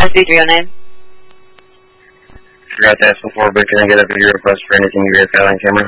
SP3 name. Forgot to ask before, but can I get a video request for anything you guys got on camera?